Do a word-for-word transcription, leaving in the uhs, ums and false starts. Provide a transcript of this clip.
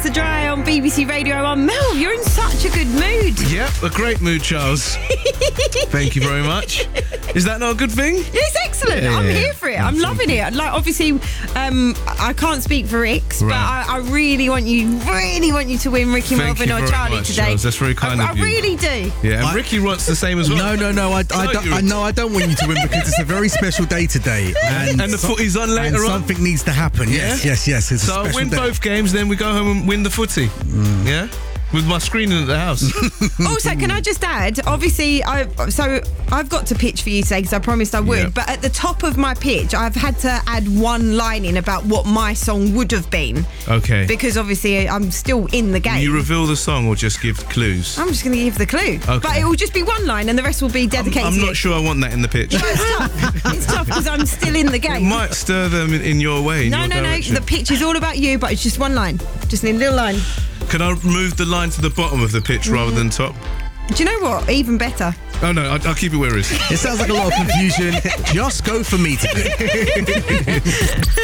to Dry on B B C Radio one. Mel, you're in such a good mood. Yep, a great mood, Charles. Thank you very much. Is that not a good thing? It's excellent. Yeah, I'm yeah. here for it. I'm loving it. Like, obviously, um, I can't speak for Rix, Right. but I, I really want you, really want you to win Ricky Thank Melvin you or very Charlie much, today. Charles. That's very kind I, of you. I really do. Yeah, and I- Ricky wants the same as well. No, no, no. I, I, No, don't, you- I know I don't want you to win because it's a very special day today. And, And the so- footy's on later and on. something needs to happen. Yes, Yeah? yes, yes. It's a So I special win day. both games, then we go home and win the footy. Yeah? With my screening at the house. Also, can I just add? Obviously, I so I've got to pitch for you today because I promised I would. Yeah. But at the top of my pitch, I've had to add one line in about what my song would have been Okay. because obviously I'm still in the game. You reveal the song or just give clues? I'm just going to give the clue, Okay. but it will just be one line, and the rest will be I'm, dedicated. I'm to not you. sure I want that in the pitch. It's tough. It's tough because I'm still in the It game. might stir them in, in your way. In no, your no, direction. no. The pitch is all about you, but it's just one line. Just a little line. Can I move the line to the bottom of the pitch rather than top? Do you know what? Even better. Oh no, I'll, I'll keep it where it is. It sounds like a lot of confusion. Just go for me today.